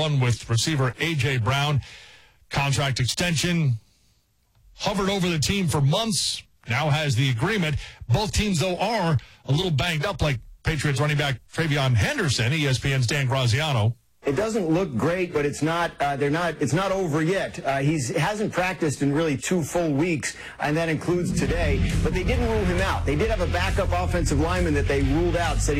one with receiver A.J. Brown. Contract extension hovered over the team for months. Now has the agreement. Both teams, though, are a little banged up, like Patriots running back Travion Henderson, ESPN's Dan Graziano. It doesn't look great, but it's not. It's not over yet. He hasn't practiced in really 2 full weeks, and that includes today. But they didn't rule him out. They did have a backup offensive lineman that they ruled out. Said